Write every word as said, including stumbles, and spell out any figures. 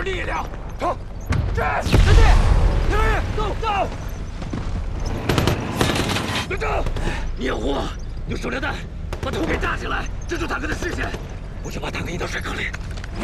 另一辆。走，这前进，田文玉， 走走。等等，你有货，用手榴弹把头给炸起来，遮住坦克的视线。我先把坦克引到水坑里。